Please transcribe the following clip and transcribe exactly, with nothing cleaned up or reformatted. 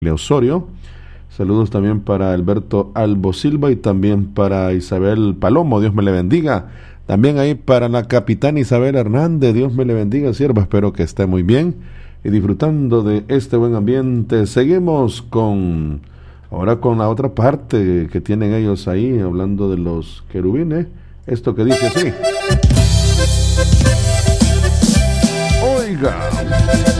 Osorio. Saludos también para Alberto Albo Silva y también para Isabel Palomo, Dios me le bendiga. También ahí para la capitana Isabel Hernández, Dios me le bendiga, sierva, espero que esté muy bien y disfrutando de este buen ambiente. Seguimos con, ahora con la otra parte que tienen ellos ahí, hablando de los querubines, esto que dice así. Oiga.